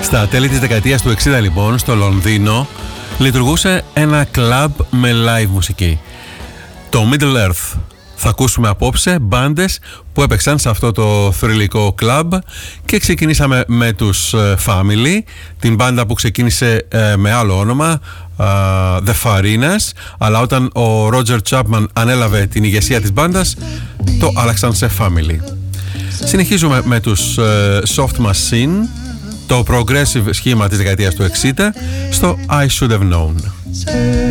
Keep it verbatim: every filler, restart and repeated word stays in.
Στα τέλη της δεκαετίας του εξήντα λοιπόν στο Λονδίνο λειτουργούσε ένα κλαμπ με live μουσική, το Middle Earth. Θα ακούσουμε απόψε μπάντες που έπαιξαν σε αυτό το θρυλικό κλαμπ και ξεκινήσαμε με τους Family, την μπάντα που ξεκίνησε ε, με άλλο όνομα, uh, The Farinas, αλλά όταν ο Roger Chapman ανέλαβε την ηγεσία της μπάντας το άλλαξαν σε Family. Συνεχίζουμε με τους uh, Soft Machine, το progressive σχήμα της δεκαετίας του εξήντα, στο I Should Have Known.